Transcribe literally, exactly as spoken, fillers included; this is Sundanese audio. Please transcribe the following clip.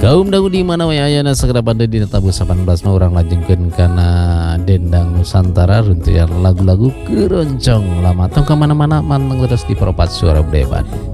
Kaum dagu di mana waya ayana segera pada di tabu delapan belas orang lajengkeun kana dendang Nusantara runtuyan lagu-lagu keroncong lama tong kemana-mana manteng terus di Propat Suara Budaya Bandung.